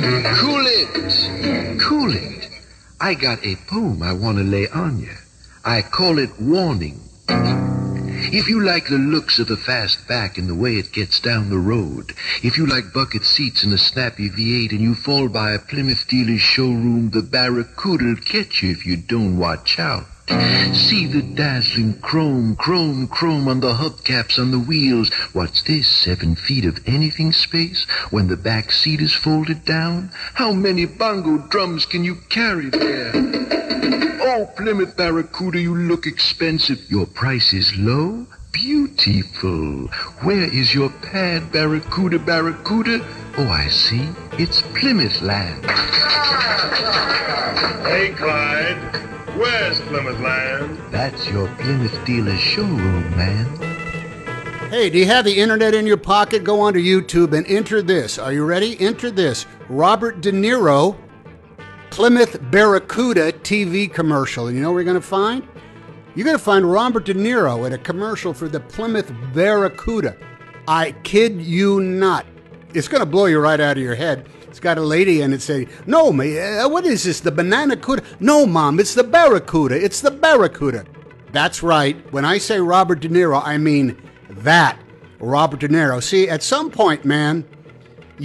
Cool it. Cool it. I got a poem I want to lay on you. I call it Warning. If you like the looks of the fast back and the way it gets down the road, if you like bucket seats and a snappy V8 and you fall by a Plymouth dealer's showroom, the Barracuda'll catch you if you don't watch out. See the dazzling chrome on the hubcaps on the wheels. What's this, 7 feet of anything space when the back seat is folded down? How many bongo drums can you carry there? Oh, Plymouth Barracuda, you look expensive. Your price is low? Beautiful. Where is your pad, Barracuda, Barracuda? Oh, I see. It's Plymouth Land. Hey, Clyde. Where's Plymouth Land? That's your Plymouth dealer's showroom, man. Hey, do you have the internet in your pocket? Go onto YouTube and enter this. Are you ready? Enter this. Robert De Niro, Plymouth Barracuda TV commercial. And you know what you're going to find? You're going to find Robert De Niro in a commercial for the Plymouth Barracuda. I kid you not. It's going to blow you right out of your head. It's got a lady in it saying, no, what is this, the Banana Cuda? No, Mom, it's the Barracuda. It's the Barracuda. That's right. When I say Robert De Niro, I mean that. Robert De Niro. See, at some point, man,